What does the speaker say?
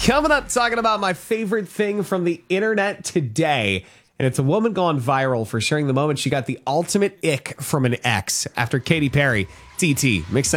Coming up, talking about my favorite thing from the internet today. And it's a woman gone viral for sharing the moment she got the ultimate ick from an ex after Katy Perry. TT, mix